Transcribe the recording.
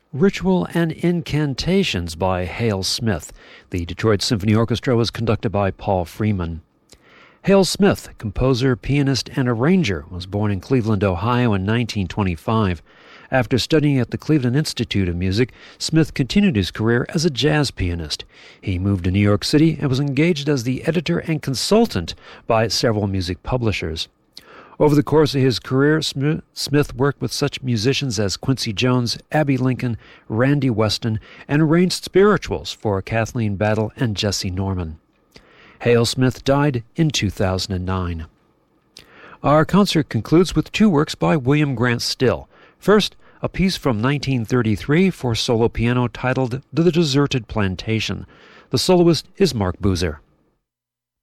Ritual and Incantations by Hale Smith. The Detroit Symphony Orchestra was conducted by Paul Freeman. Hale Smith, composer, pianist, and arranger, was born in Cleveland, Ohio in 1925. After studying at the Cleveland Institute of Music, Smith continued his career as a jazz pianist. He moved to New York City and was engaged as the editor and consultant by several music publishers. Over the course of his career, Smith worked with such musicians as Quincy Jones, Abbey Lincoln, Randy Weston, and arranged spirituals for Kathleen Battle and Jesse Norman. Hale Smith died in 2009. Our concert concludes with two works by William Grant Still. First, a piece from 1933 for solo piano titled The Deserted Plantation. The soloist is Mark Boozer.